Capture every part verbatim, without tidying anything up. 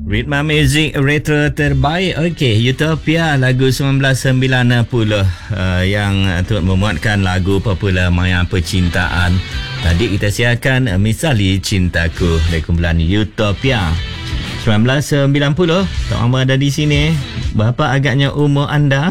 Ritma Music Retro terbaik. Okey, Utopia lagu sembilan belas sembilan puluh uh, yang turut memuatkan lagu popular Maya Percintaan. Tadi kita siarkan uh, Misali Cintaku dari kumpulan Utopia. sembilan belas sembilan puluh. Tok Amar ada di sini. Berapa agaknya umur anda?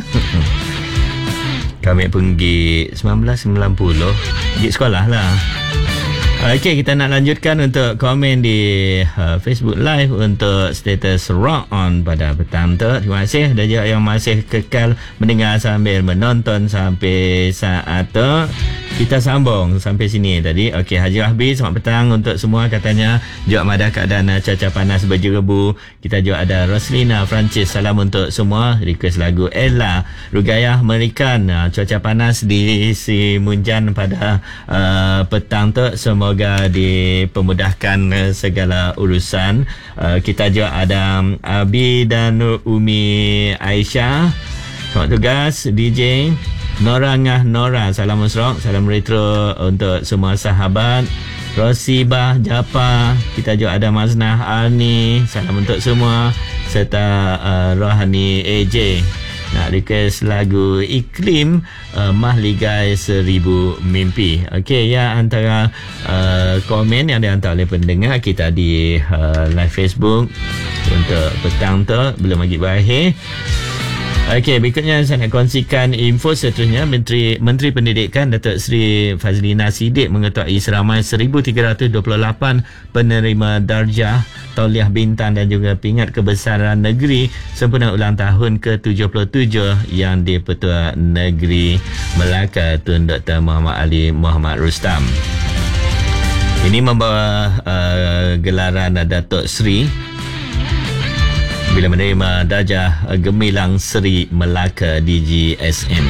Kami pergi sembilan belas sembilan puluh. Pergi sekolah lah. Okey, kita nak lanjutkan untuk komen di uh, Facebook Live untuk status Rock On pada petang tu. Terima kasih dan juga yang masih kekal mendengar sambil menonton sampai saat tu. Kita sambung sampai sini tadi. Okey, Haji Rahbi, selamat petang untuk semua katanya. Juga ada keadaan cuaca panas berjerebu. Kita juga ada Roslina Francis, salam untuk semua. Request lagu Ella Rugayah Merikan. Uh, cuaca panas di Si Munjan pada uh, petang tu. Semoga dipermudahkan uh, segala urusan. Uh, kita juga ada um, Abi dan Umi Aisyah. Selamat tugas D J Nora Ngah Nora, salam musrok, salam retro untuk semua sahabat. Rosibah Japa, kita juga ada Maznah Arni, salam untuk semua, serta uh, Rohani A J nak request lagu Iklim uh, Mahligai Seribu Mimpi. Okey, ya, antara uh, komen yang dihantar oleh pendengar kita di uh, live Facebook untuk petang tu belum lagi berakhir. Okey, berikutnya saya nak kongsikan info seterusnya. Menteri Menteri Pendidikan Datuk Seri Fazlina Siddiq mengetuai seramai seribu tiga ratus dua puluh lapan penerima darjah Tauliah Bintang dan juga Pingat Kebesaran Negeri sempena ulang tahun ke tujuh puluh tujuh yang di-Pertua Negeri Melaka Tun Doktor Muhammad Ali Muhammad Rustam. Ini membawa uh, gelaran Datuk Seri bila menerima darjah Gemilang Seri Melaka D G S M.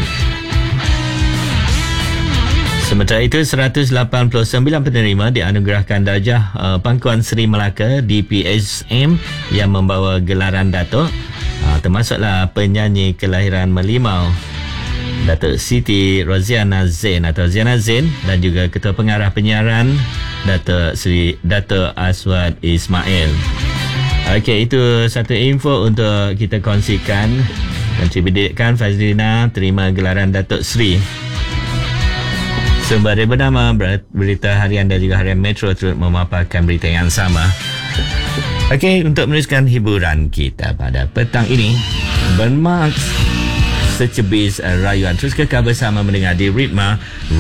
Sementara itu, seratus lapan puluh sembilan penerima dianugerahkan darjah uh, Pangkuan Seri Melaka D P S M yang membawa gelaran Datuk, uh, termasuklah penyanyi kelahiran Melimau Datuk Siti Roziana Zain atau Ziana Zain dan juga Ketua Pengarah Penyiaran Datuk Seri Datuk Aswad Ismail. Okey, itu satu info untuk kita kongsikan. Menteri Pendidikan Fazlina terima gelaran Datuk Seri. Sembari bernama Berita Harian dan juga Harian Metro turut memaparkan berita yang sama. Okey, untuk meneruskan hiburan kita pada petang ini, bermaks secebis rayuan. Terus kekal bersama mendengar di Ritma